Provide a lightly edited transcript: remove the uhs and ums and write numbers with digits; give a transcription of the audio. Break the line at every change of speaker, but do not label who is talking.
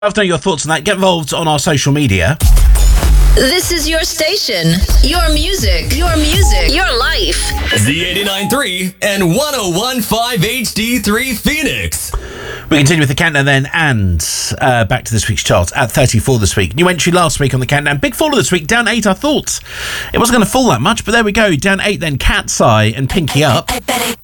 I've known your thoughts on that. Get involved on our social media.
This is your station, your music, your life.
Z89.3 and 101.5 HD3 Phoenix.
We continue with the countdown then, and back to this week's charts at 34 this week. New entry last week on the countdown. Big faller this week, down 8. I thought it wasn't going to fall that much, but there we go. Down 8 then, Cat's Eye and Pinky Up.